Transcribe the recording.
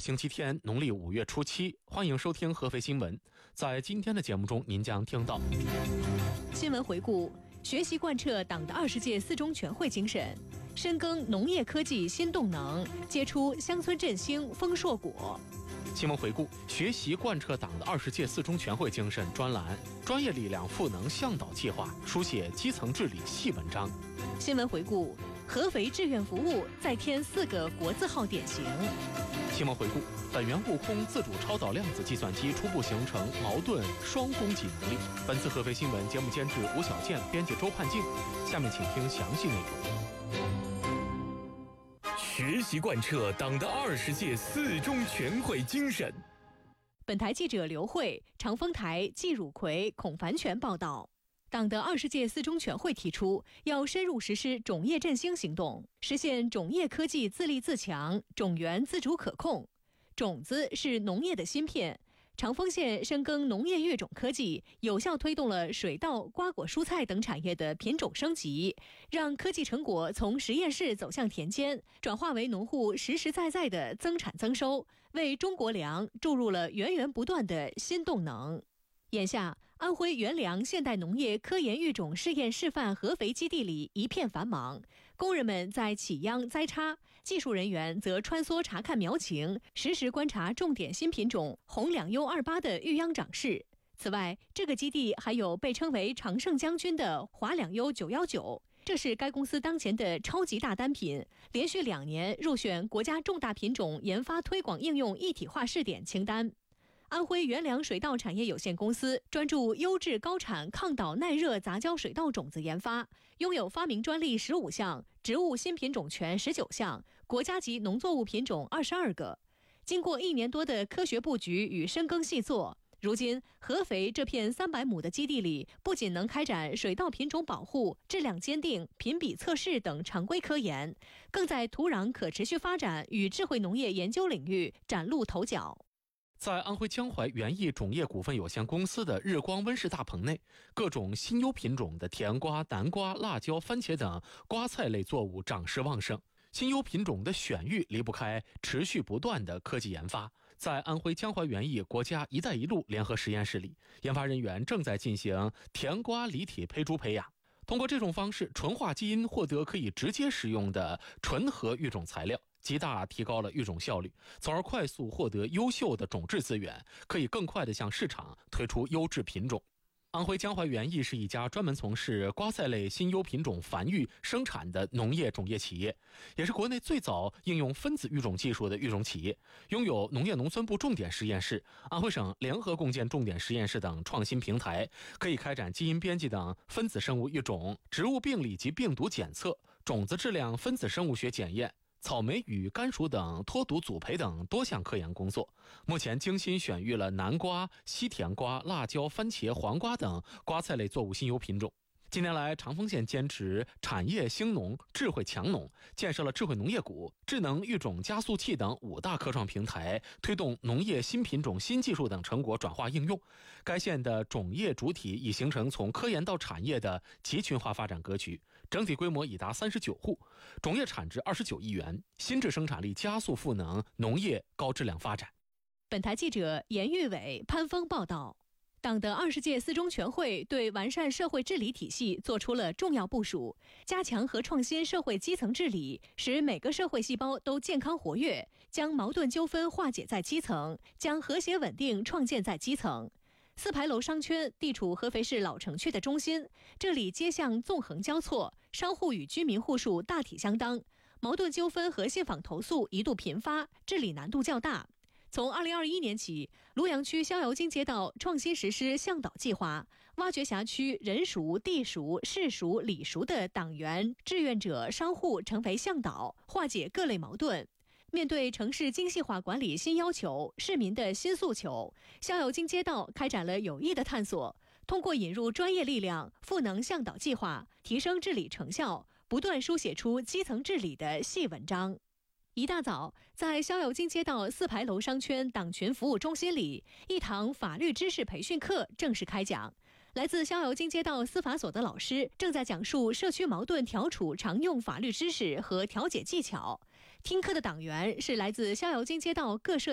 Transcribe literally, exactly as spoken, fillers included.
星期天，农历五月初七，欢迎收听合肥新闻。在今天的节目中，您将听到新闻回顾：学习贯彻党的二十届四中全会精神，深耕农业科技新动能，结出乡村振兴丰硕果。 新闻回顾：学习贯彻党的二十届四中全会精神专栏，专业力量赋能向导计划，书写基层治理细文章。 新闻回顾：合肥志愿服务再添四个国字号典型。 新闻回顾：本源悟空自主超导量子计算机初步形成矛盾双供给能力。本次合肥新闻节目监制吴小健，编辑周盼静。下面请听详细内容。 学习贯彻党的二十届四中全会精神。 本台记者刘慧、长丰台季汝奎、孔凡全报道。党的二十届四中全会提出，要深入实施种业振兴行动，实现种业科技自立自强、种源自主可控。种子是农业的芯片。长丰县深耕农业育种科技，有效推动了水稻、瓜果蔬菜等产业的品种升级，让科技成果从实验室走向田间，转化为农户实实在在的增产增收，为中国粮注入了源源不断的新动能。眼下，安徽元良现代农业科研育种试验示范合肥基地里一片繁忙，工人们在起秧栽插，技术人员则穿梭查看苗情，实时观察重点新品种红两优二八的育秧长势。此外，这个基地还有被称为常胜将军的华两优九一九，这是该公司当前的超级大单品，连续两年入选国家重大品种研发推广应用一体化试点清单。安徽元良水稻产业有限公司专注优质高产抗倒耐热杂交水稻种子研发，拥有发明专利十五项，植物新品种权十九项，国家级农作物品种二十二个。经过一年多的科学布局与深耕细作，如今合肥这片三百亩的基地里，不仅能开展水稻品种保护、质量鉴定、品比测试等常规科研，更在土壤可持续发展与智慧农业研究领域崭露头角。 在安徽江淮园艺种业股份有限公司的日光温室大棚内，各种新优品种的甜瓜、南瓜、辣椒、番茄等瓜菜类作物长势旺盛。新优品种的选育离不开持续不断的科技研发。在安徽江淮园艺国家“一带一路”联合实验室里，研发人员正在进行甜瓜离体胚珠培养。通过这种方式纯化基因，获得可以直接使用的纯合育种材料，极大提高了育种效率，从而快速获得优秀的种质资源，可以更快地向市场推出优质品种。安徽江淮园艺是一家专门从事瓜菜类新优品种繁育生产的农业种业企业，也是国内最早应用分子育种技术的育种企业，拥有农业农村部重点实验室、安徽省联合共建重点实验室等创新平台，可以开展基因编辑等分子生物育种、植物病理及病毒检测、种子质量分子生物学检验、草莓与甘薯等脱毒组培等多项科研工作。目前精心选育了南瓜、西甜瓜、辣椒、番茄、黄瓜等瓜菜类作物新优品种。近年来，长丰县坚持产业兴农、智慧强农，建设了智慧农业谷、智能育种加速器等五大科创平台，推动农业新品种、新技术等成果转化应用。该县的种业主体已形成从科研到产业的集群化发展格局，整体规模已达三十九户，种业产值二十九亿元，新质生产力加速赋能农业高质量发展。 本台记者严玉伟、潘峰报道。党的二十届四中全会对完善社会治理体系作出了重要部署，加强和创新社会基层治理，使每个社会细胞都健康活跃，将矛盾纠纷化解在基层，将和谐稳定创建在基层。四牌楼商圈地处合肥市老城区的中心，这里街巷纵横交错，商户与居民户数大体相当，矛盾纠纷和信访投诉一度频发，治理难度较大。从二零二一年起，庐阳区逍遥津街道创新实施向导计划，挖掘辖区人熟、地熟、事熟、理熟的党员、志愿者、商户成为向导，化解各类矛盾。面对城市精细化管理新要求、市民的新诉求，逍遥津街道开展了有益的探索，通过引入专业力量，赋能向导计划，提升治理成效，不断书写出基层治理的细文章。一大早，在逍遥津街道四牌楼商圈党群服务中心里，一堂法律知识培训课正式开讲。来自逍遥津街道司法所的老师正在讲述社区矛盾调处常用法律知识和调解技巧。听课的党员是来自逍遥津街道各社